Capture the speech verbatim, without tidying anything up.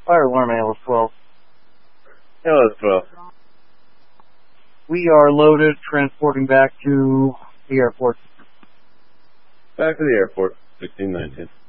Fire alarm, A L S twelve. A L S twelve. We are loaded, transporting back to the airport. Back to the airport, sixteen nineteen.